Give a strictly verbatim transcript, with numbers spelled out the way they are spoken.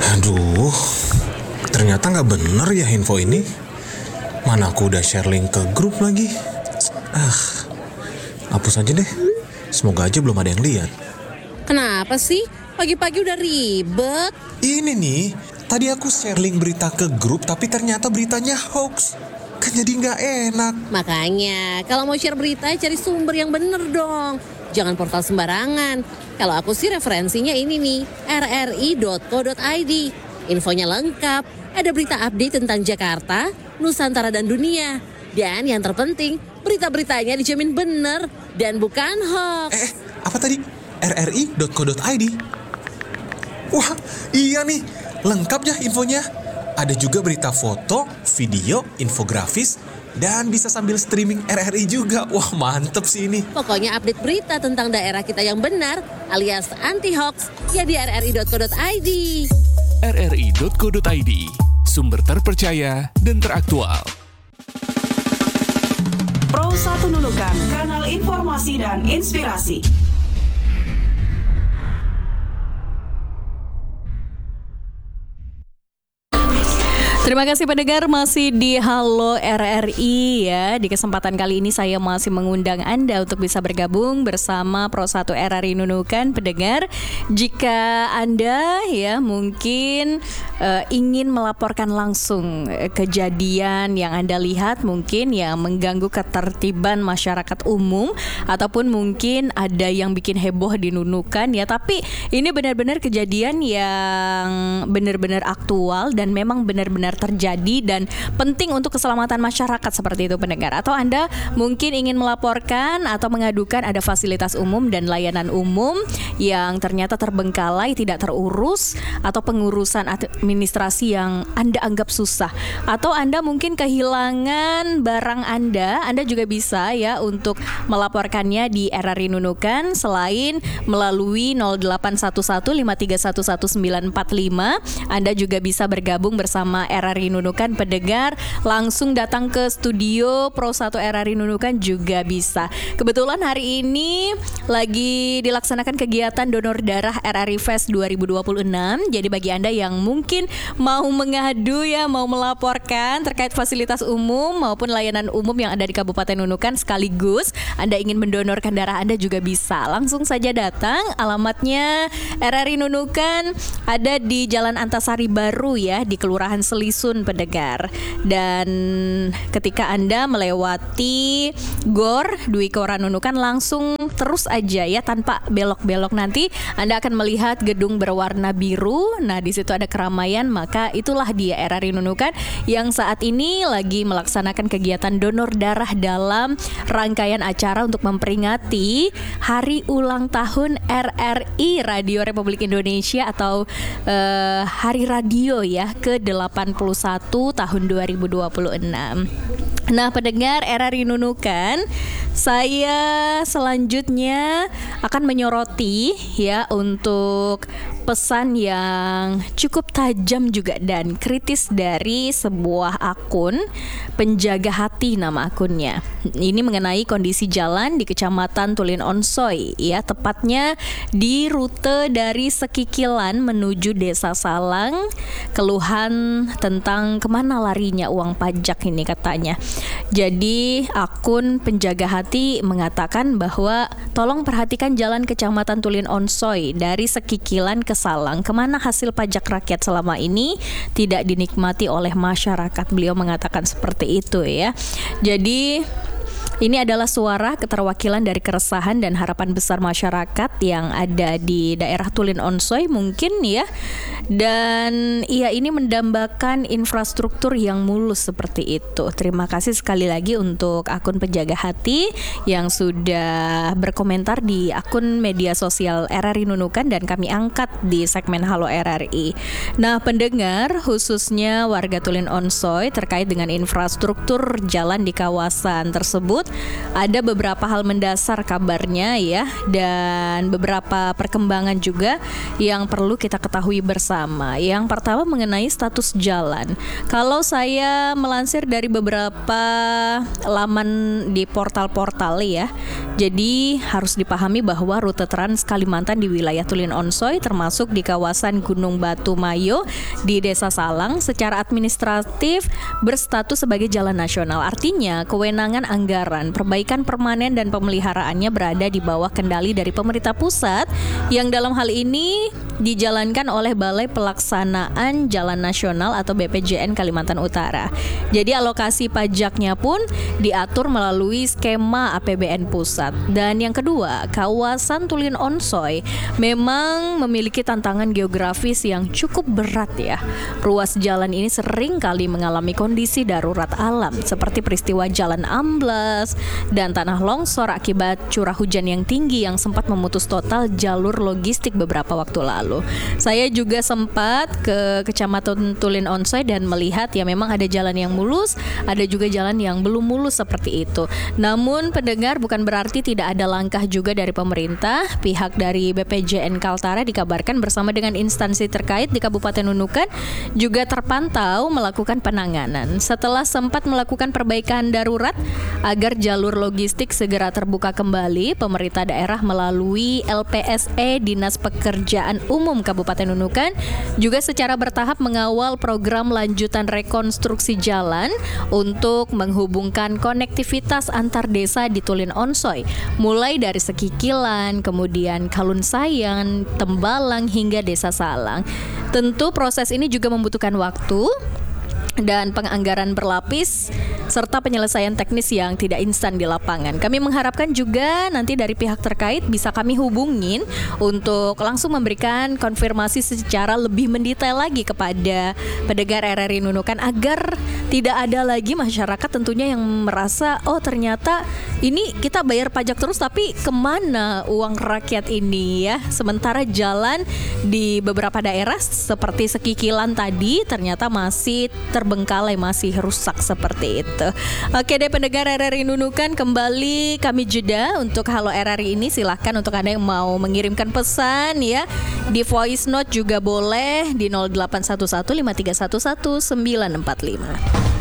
Aduh, ternyata nggak bener ya info ini. Mana aku udah share link ke grup lagi. Ah, hapus aja deh. Semoga aja belum ada yang lihat. Kenapa sih? Pagi-pagi udah ribet. Ini nih, tadi aku share link berita ke grup tapi ternyata beritanya hoax. Kan jadi nggak enak. Makanya, kalau mau share berita cari sumber yang bener dong. Jangan portal sembarangan. Kalau aku sih referensinya ini nih, r r i dot co dot i d. Infonya lengkap, ada berita update tentang Jakarta, Nusantara dan dunia. Dan yang terpenting, berita-beritanya dijamin bener dan bukan hoax. Eh, apa tadi? r r i dot co dot i d. Wah, iya nih, lengkap ya infonya. Ada juga berita foto, video, infografis, dan bisa sambil streaming R R I juga. Wah, mantep sih ini. Pokoknya update berita tentang daerah kita yang benar alias anti-hoax ya di r r i dot co dot i d. r r i dot co dot i d, sumber terpercaya dan teraktual. Pro satu Nunukan, kanal informasi dan inspirasi. Terima kasih pendengar masih di Halo R R I ya. Di kesempatan kali ini saya masih mengundang Anda untuk bisa bergabung bersama Pro satu R R I Nunukan. Pendengar, jika Anda ya mungkin uh, ingin melaporkan langsung uh, kejadian yang Anda lihat mungkin yang mengganggu ketertiban masyarakat umum ataupun mungkin ada yang bikin heboh di Nunukan ya, tapi ini benar-benar kejadian yang benar-benar aktual dan memang benar-benar terjadi dan penting untuk keselamatan masyarakat seperti itu pendengar. Atau Anda mungkin ingin melaporkan atau mengadukan ada fasilitas umum dan layanan umum yang ternyata terbengkalai, tidak terurus, atau pengurusan administrasi yang Anda anggap susah, atau Anda mungkin kehilangan barang Anda, Anda juga bisa ya untuk melaporkannya di R R I Nunukan selain melalui nol delapan satu satu lima tiga satu satu sembilan empat lima. Anda juga bisa bergabung bersama R R I Nunukan pendengar, langsung datang ke studio Pro satu R R I Nunukan juga bisa. Kebetulan hari ini lagi dilaksanakan kegiatan donor darah R R I Fest dua ribu dua puluh enam. Jadi bagi Anda yang mungkin mau mengadu ya, mau melaporkan terkait fasilitas umum maupun layanan umum yang ada di Kabupaten Nunukan sekaligus Anda ingin mendonorkan darah, Anda juga bisa. Langsung saja datang, alamatnya R R I Nunukan ada di Jalan Antasari Baru ya, di Kelurahan Selisun pendengar. Dan ketika Anda melewati Gor Dwi Kora Nunukan, langsung terus aja ya tanpa belok-belok, nanti Anda akan melihat gedung berwarna biru. Nah, di situ ada keramaian, maka itulah dia R R I Nunukan yang saat ini lagi melaksanakan kegiatan donor darah dalam rangkaian acara untuk memperingati Hari Ulang Tahun R R I Radio Republik Indonesia atau uh, Hari Radio ya ke delapan puluh satu tahun dua ribu dua puluh enam. Nah, pendengar R R I Nunukan, saya selanjutnya akan menyoroti ya untuk pesan yang cukup tajam juga dan kritis dari sebuah akun Penjaga Hati nama akunnya. Ini mengenai kondisi jalan di Kecamatan Tulin Onsoy ya, tepatnya di rute dari Sekikilan menuju Desa Salang. Keluhan tentang kemana larinya uang pajak ini katanya. Jadi akun Penjaga Hati mengatakan bahwa tolong perhatikan jalan Kecamatan Tulin Onsoy dari Sekikilan ke Salang, kemana hasil pajak rakyat selama ini tidak dinikmati oleh masyarakat. Beliau mengatakan seperti itu ya. Jadi ini adalah suara keterwakilan dari keresahan dan harapan besar masyarakat yang ada di daerah Tulin Onsoy mungkin ya. Dan ya, ini mendambakan infrastruktur yang mulus seperti itu. Terima kasih sekali lagi untuk akun Penjaga Hati yang sudah berkomentar di akun media sosial R R I Nunukan dan kami angkat di segmen Halo R R I. Nah, pendengar, khususnya warga Tulin Onsoy terkait dengan infrastruktur jalan di kawasan tersebut, ada beberapa hal mendasar kabarnya ya, dan beberapa perkembangan juga yang perlu kita ketahui bersama. Yang pertama mengenai status jalan. Kalau saya melansir dari beberapa laman di portal-portal ya, jadi harus dipahami bahwa rute Trans Kalimantan di wilayah Tulin Onsoy termasuk di kawasan Gunung Batu Mayo di Desa Salang secara administratif berstatus sebagai jalan nasional. Artinya kewenangan anggaran, perbaikan permanen dan pemeliharaannya berada di bawah kendali dari pemerintah pusat yang dalam hal ini dijalankan oleh Balai Pelaksanaan Jalan Nasional atau B P J N Kalimantan Utara. Jadi alokasi pajaknya pun diatur melalui skema A P B N pusat. Dan yang kedua, kawasan Tulin Onsoy memang memiliki tantangan geografis yang cukup berat ya. Ruas jalan ini sering kali mengalami kondisi darurat alam seperti peristiwa jalan amblas dan tanah longsor akibat curah hujan yang tinggi yang sempat memutus total jalur logistik beberapa waktu lalu. Saya juga sempat ke Kecamatan Tulin Onsoy dan melihat ya memang ada jalan yang mulus, ada juga jalan yang belum mulus seperti itu. Namun pendengar, bukan berarti tidak ada langkah juga dari pemerintah. Pihak dari B P J N Kaltara dikabarkan bersama dengan instansi terkait di Kabupaten Nunukan juga terpantau melakukan penanganan. Setelah sempat melakukan perbaikan darurat agar jalur logistik segera terbuka kembali, pemerintah daerah melalui L P S E Dinas Pekerjaan Umum Kabupaten Nunukan juga secara bertahap mengawal program lanjutan rekonstruksi jalan untuk menghubungkan konektivitas antar desa di Tulin Onsoy, mulai dari Sekikilan, kemudian Kalun Sayang, Tembalang hingga Desa Salang. Tentu proses ini juga membutuhkan waktu dan penganggaran berlapis serta penyelesaian teknis yang tidak instan di lapangan. Kami mengharapkan juga nanti dari pihak terkait bisa kami hubungin untuk langsung memberikan konfirmasi secara lebih mendetail lagi kepada pendengar R R I Nunukan agar tidak ada lagi masyarakat tentunya yang merasa oh ternyata ini kita bayar pajak terus tapi kemana uang rakyat ini ya. Sementara jalan di beberapa daerah seperti Sekikilan tadi ternyata masih terbengkalai, masih rusak seperti itu. Oke deh pendengar R R I Nunukan, kembali kami jeda untuk Halo R R I ini. Silahkan untuk Anda yang mau mengirimkan pesan ya, di voice note juga boleh di nol delapan satu satu lima tiga satu satu sembilan empat lima.